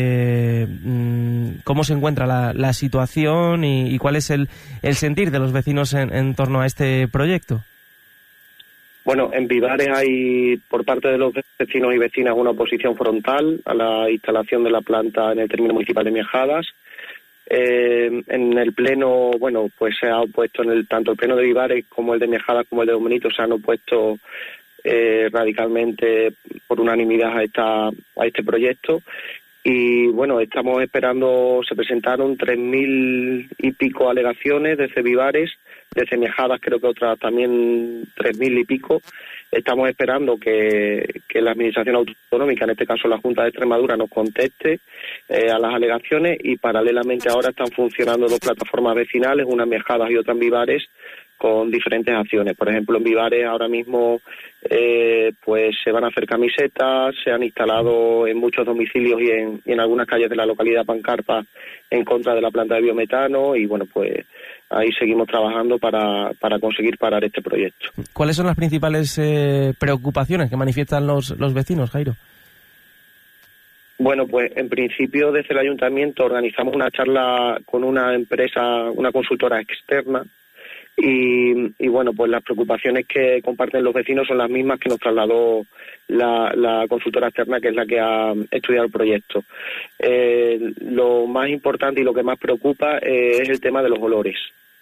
cómo se encuentra la situación y cuál es el sentir de los vecinos en torno a este proyecto. Bueno, en Vivares hay por parte de los vecinos y vecinas una oposición frontal a la instalación de la planta en el término municipal de Miejadas. En el pleno, bueno, pues se ha opuesto tanto el pleno de Vivares como el de Miejadas como el de Don Benito se han opuesto radicalmente por unanimidad a este proyecto. Y bueno, estamos esperando, se presentaron 3.000 y pico alegaciones desde Vivares, desde Miejadas creo que otras también 3.000 y pico. Estamos esperando que la Administración Autonómica, en este caso la Junta de Extremadura, nos conteste a las alegaciones, y paralelamente ahora están funcionando dos plataformas vecinales, una en Miejadas y otra en Vivares, con diferentes acciones. Por ejemplo, en Vivares ahora mismo pues se van a hacer camisetas, se han instalado en muchos domicilios y en algunas calles de la localidad pancarpas en contra de la planta de biometano, y bueno, pues ahí seguimos trabajando para conseguir parar este proyecto. ¿Cuáles son las principales preocupaciones que manifiestan los vecinos, Jairo? Bueno, pues en principio desde el ayuntamiento organizamos una charla con una empresa, una consultora externa, y bueno, pues las preocupaciones que comparten los vecinos son las mismas que nos trasladó la consultora externa, que es la que ha estudiado el proyecto. Lo más importante y lo que más preocupa es el tema de los olores.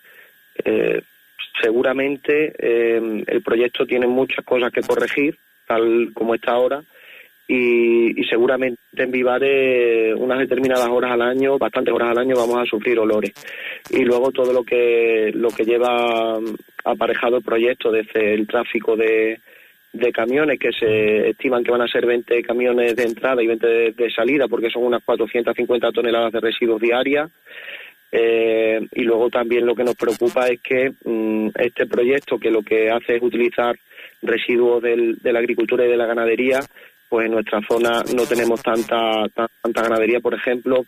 Seguramente el proyecto tiene muchas cosas que corregir, tal como está ahora, y seguramente en Vivares unas determinadas horas al año, bastantes horas al año, vamos a sufrir olores. Y luego todo lo que lleva aparejado el proyecto, desde el tráfico de camiones, que se estiman que van a ser 20 camiones de entrada y 20 de salida, porque son unas 450 toneladas de residuos diarias. Y luego también lo que nos preocupa es que este proyecto, que lo que hace es utilizar residuos de la agricultura y de la ganadería, pues en nuestra zona no tenemos tanta ganadería, por ejemplo,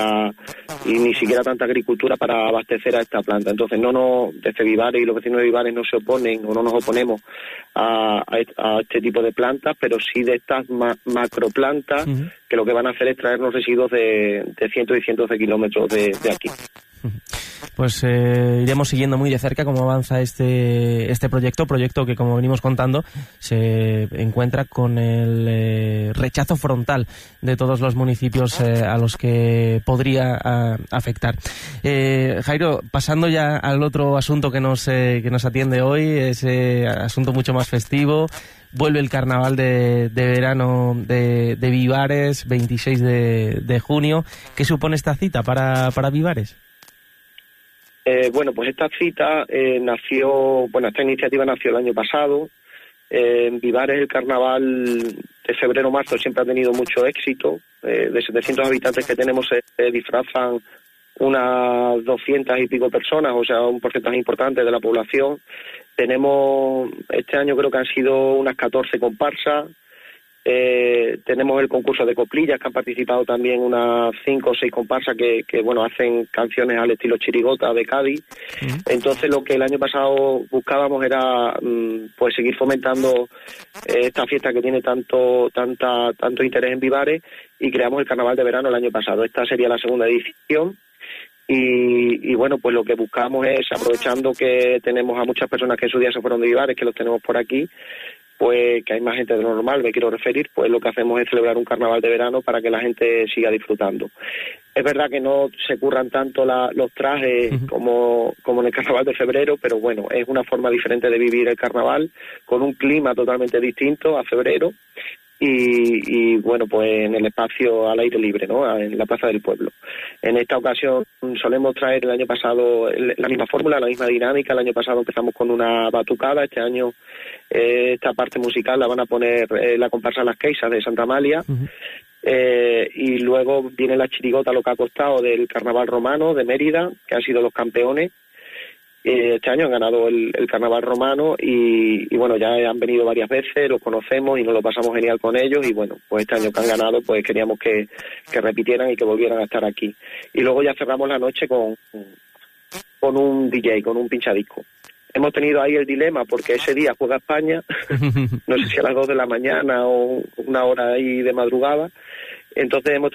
y ni siquiera tanta agricultura para abastecer a esta planta. Entonces desde Vivares y los vecinos de Vivares no se oponen o no nos oponemos a este tipo de plantas, pero sí de estas macroplantas, que lo que van a hacer es traernos residuos de cientos y cientos de kilómetros de aquí. Pues iremos siguiendo muy de cerca cómo avanza este proyecto que, como venimos contando, se encuentra con el rechazo frontal de todos los municipios a los que podría afectar. Jairo, pasando ya al otro asunto que nos atiende hoy, ese asunto mucho más festivo. Vuelve el carnaval de verano de Vivares, 26 de junio. ¿Qué supone esta cita para Vivares? Bueno, pues esta cita esta iniciativa nació el año pasado. En Vivares el carnaval de febrero-marzo siempre ha tenido mucho éxito. De 700 habitantes que tenemos se disfrazan unas 200 y pico personas, o sea, un porcentaje importante de la población. Tenemos, este año creo que han sido unas 14 comparsas. Tenemos el concurso de coplillas, que han participado también unas 5 o 6 comparsas que hacen canciones al estilo chirigota de Cádiz. Entonces lo que el año pasado buscábamos era pues seguir fomentando esta fiesta que tiene tanto interés en Vivares, y creamos el carnaval de verano el año pasado. Esta sería la segunda edición. Y bueno, pues lo que buscamos es, aprovechando que tenemos a muchas personas que en su día se fueron de Vivares, que los tenemos por aquí, pues que hay más gente de lo normal, me quiero referir, pues lo que hacemos es celebrar un carnaval de verano para que la gente siga disfrutando. Es verdad que no se curran tanto los trajes como en el carnaval de febrero, pero bueno, es una forma diferente de vivir el carnaval, con un clima totalmente distinto a febrero, y bueno, pues en el espacio al aire libre, ¿no?, en la Plaza del Pueblo. En esta ocasión solemos traer el año pasado la misma fórmula, la misma dinámica. El año pasado empezamos con una batucada, este año esta parte musical la van a poner la comparsa Las Queisas de Santa Amalia. Y luego viene la chirigota, lo que ha costado, del carnaval romano de Mérida, que han sido los campeones. Este año han ganado el carnaval romano y bueno, ya han venido varias veces, los conocemos y nos lo pasamos genial con ellos, y bueno, pues este año que han ganado, pues queríamos que repitieran y que volvieran a estar aquí. Y luego ya cerramos la noche con un DJ, con un pinchadisco. Hemos tenido ahí el dilema porque ese día juega España, no sé si a las 2 de la mañana o una hora ahí de madrugada, entonces hemos